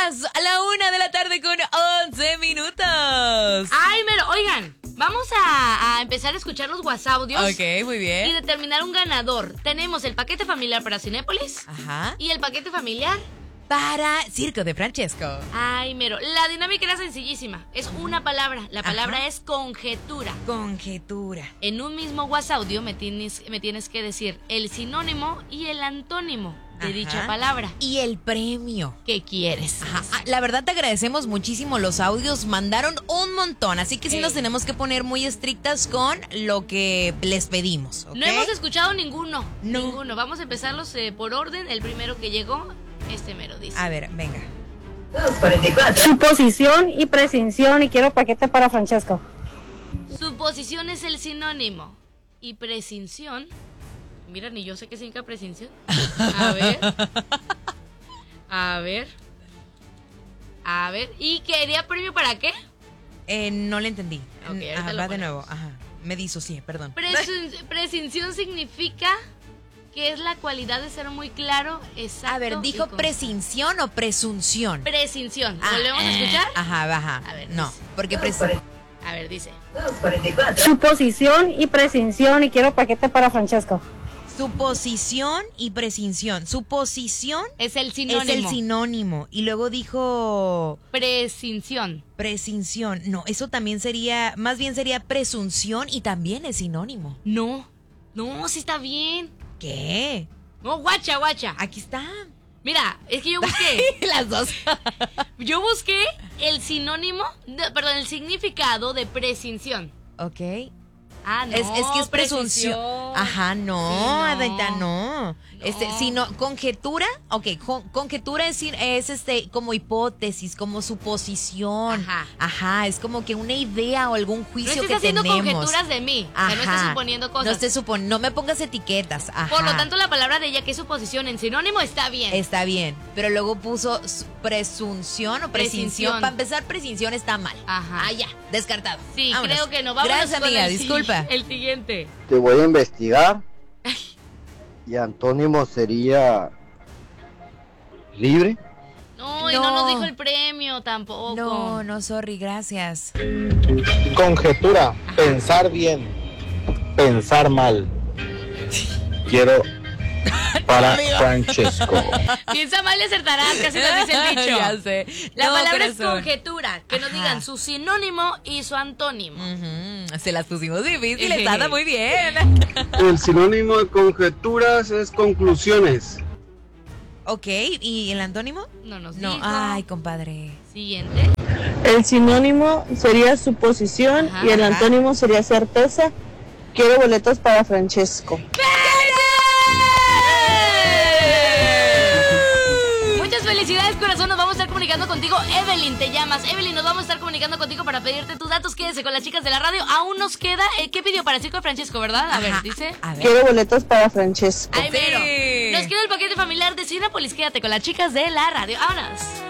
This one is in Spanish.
días a la 1:00 con 11 minutos. Ay, pero oigan, vamos a empezar a escuchar los WhatsAppios. Ok, muy bien. Y determinar un ganador. Tenemos el paquete familiar para Cinépolis. Ajá. Y el paquete familiar para Circo de Francesco. Ay, mero, la dinámica era sencillísima. Es una palabra. La palabra es conjetura. Conjetura. En un mismo WhatsApp me tienes que decir el sinónimo y el antónimo de dicha palabra. Y el premio. ¿Qué quieres? Ajá. La verdad te agradecemos muchísimo. Los audios mandaron un montón. Así que sí nos tenemos que poner muy estrictas con lo que les pedimos, ¿okay? No hemos escuchado ninguno. No. Ninguno. Vamos a empezarlos por orden. El primero que llegó, mero dice. A ver, venga. 2:44. Suposición y presunción, y quiero paquete para Francesco. Suposición es el sinónimo. Y presunción. Mira, ni yo sé qué significa presunción. A ver. A ver. ¿Y quería premio para qué? No le entendí. Okay, Va de nuevo. Ajá. Me disocié, perdón. Presunción significa que es la cualidad de ser muy claro, exacto. A ver, ¿dijo presunción o presunción? Presunción. ¿Volvemos a escuchar? Ajá. A ver, no, dice. porque A ver, dice. 2:44. Suposición y presunción, y quiero paquete para Francesco. Suposición y presunción. Suposición es el sinónimo. Es el sinónimo. Y luego dijo presunción. Presunción. No, eso también sería, más bien sería presunción y también es sinónimo. No, sí está bien. ¿Qué? No, guacha. Aquí está. Mira, es que yo busqué. Las dos. Yo busqué el sinónimo, el significado de presunción. Ok. Ah, no. Es que es presunción. Ajá, no, sí, no. Adaita, no. Sino conjetura, conjetura es como hipótesis, como suposición. Ajá, es como que una idea o algún juicio que tenemos. No estés haciendo conjeturas de mí, ajá. No estés suponiendo cosas. No me pongas etiquetas, ajá. Por lo tanto, la palabra de ella que es suposición en sinónimo está bien. Está bien, pero luego puso presunción o presunción. Para empezar, presunción está mal. Ajá. Ah, ya, descartado. Sí, vámonos. Creo que no. Vámonos. Gracias, amiga, disculpa. El siguiente. Te voy a investigar. Y antónimo sería libre. No, y no nos dijo el premio tampoco. No, sorry, gracias. Conjetura, pensar bien, pensar mal. Quiero para Francesco. Piensa mal y acertarás, casi nos dice el dicho. Ya sé. La palabra es conjetura, que nos digan su sinónimo y su antónimo. Se las pusimos difíciles, anda muy bien. El sinónimo de conjeturas es conclusiones. Ok, ¿y el antónimo? No nos dijo. Ay, compadre. Siguiente. El sinónimo sería suposición y el antónimo sería certeza. Quiero boletos para Francesco. Muchas felicidades, corazón. Nos vamos a estar comunicando contigo. Evelyn, te llamas. Evelyn, nos vamos a estar comunicando contigo para pedirte tus datos. Quédese con las chicas de la radio. Aún nos queda. ¿Qué pidió para Circo de Francesco, verdad? A ver, dice. Quiero boletos para Francesco. Ay, mero. Nos queda el paquete familiar de Cinépolis. Quédate con las chicas de la radio. ¡Vámonos!